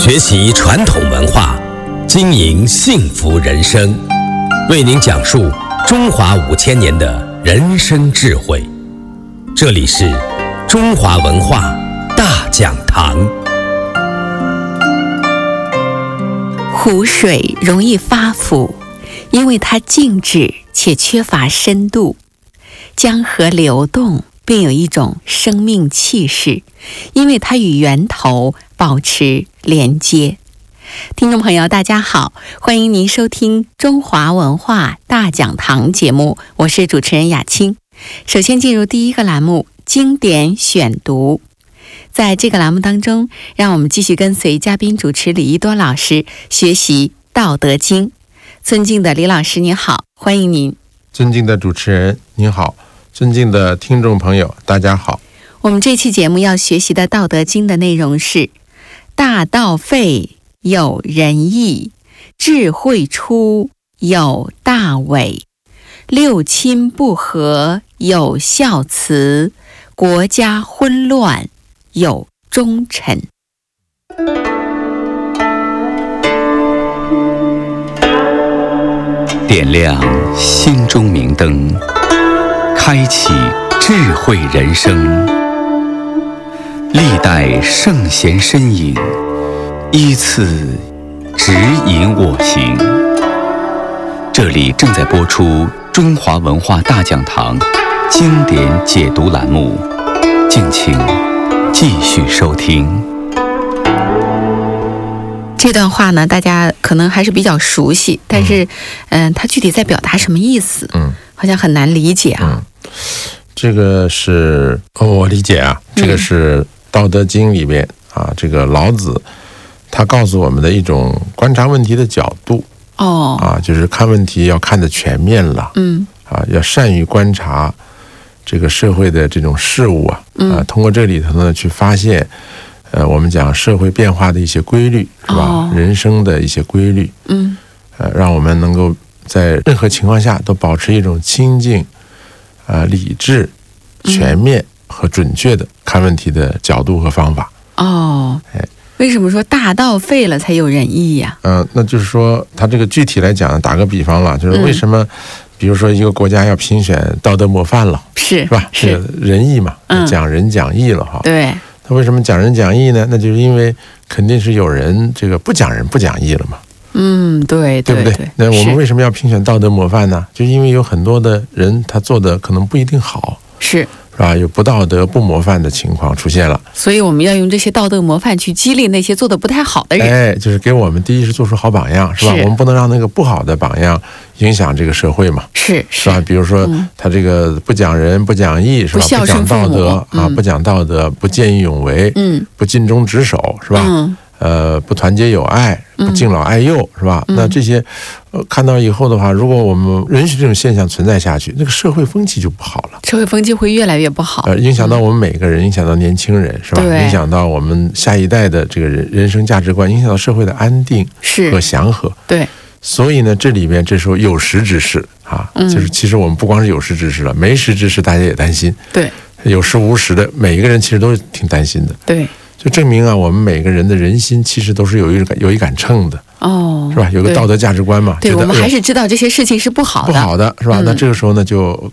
学习传统文化，经营幸福人生，为您讲述中华5000年的人生智慧。这里是中华文化大讲堂。 湖水容易发腐，因为它静止且缺乏深度。江河流动并有一种生命气势，因为它与源头保持连接。听众朋友大家好，欢迎您收听中华文化大讲堂节目，我是主持人雅青。首先进入第一个栏目，经典选读。在这个栏目当中，让我们继续跟随嘉宾主持李一多老师学习《道德经》。尊敬的李老师您好，欢迎您。 尊敬的主持人您好，尊敬的听众朋友大家好。 我们这期节目要学习的《道德经》的内容是：大道废，有仁义；智慧出，有大伪；六亲不和，有孝慈；国家混乱，有忠臣。 点亮心中明灯，开启智慧人生。历代圣贤身影，依次指引我行。这里正在播出中华文化大讲堂经典解读栏目，敬请继续收听。 这段话呢，大家可能还是比较熟悉，但是它具体在表达什么意思好像很难理解啊。 这个是我理解啊，这个是《道德经》里面啊，这个老子他告诉我们的一种观察问题的角度就是看问题要看得全面了，要善于观察这个社会的这种事物通过这里头呢去发现我们讲社会变化的一些规律，是吧？人生的一些规律，让我们能够在任何情况下都保持一种清静、理智、全面和准确的看问题的角度和方法。 为什么说大道废了才有仁义呀？ 那就是说，他这个具体来讲，打个比方了，就是为什么，比如说一个国家要评选道德模范了，是吧？是仁义嘛，讲仁讲义了哈。 对。 他为什么讲仁讲义呢？那就是因为肯定是有人这个不讲仁不讲义了嘛。 对不对？那我们为什么要评选道德模范呢？就是因为有很多的人他做的可能不一定好，是吧？有不道德不模范的情况出现了，所以我们要用这些道德模范去激励那些做得不太好的人。 就是给我们第一是做出好榜样，是吧？我们不能让那个不好的榜样影响这个社会嘛，是吧？比如说他这个不讲仁不讲义，是吧？不讲道德不讲道德，不见义勇为，不尽忠职守，是吧？不团结友爱，不敬老爱幼，是吧？那这些看到以后的话，如果我们允许这种现象存在下去，那个社会风气就不好了， 社会风气会越来越不好， 影响到我们每个人，影响到年轻人，是吧？影响到我们下一代的这个人生价值观，影响到社会的安定和祥和。对，所以呢，这里面这时候有识之士就是其实我们不光是有识之士了，没识之士大家也担心。对，有识无识的每一个人其实都挺担心的。对。就证明我们每个人的人心其实都是有一杆秤的，是吧？有个道德价值观嘛。 对，我们还是知道这些事情是不好的， 是吧？那这个时候呢，就